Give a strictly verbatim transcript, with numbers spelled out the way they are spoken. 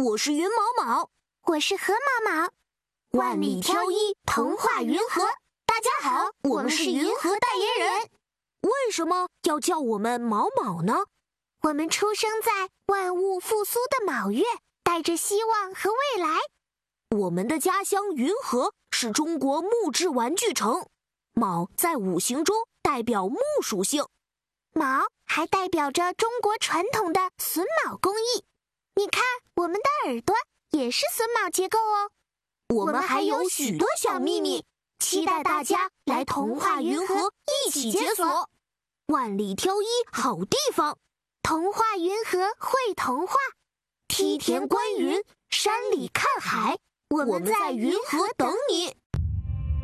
我是云毛毛， 我是河毛毛。 万里挑一，童话云和。大家好，我们是云和代言人。为什么要叫我们毛毛呢？ 我们出生在万物复苏的卯月，带着希望和未来。 我们的家乡云和是中国木质玩具城，卯在五行中代表木属性， 卯还代表着中国传统的榫卯工艺。你看，我们的耳朵也是榫卯结构哦。 我们还有许多小秘密，期待大家来童话云和一起解锁。万里挑一好地方， 童话云和会童话， 梯田观云，山里看海，我们在云和等你。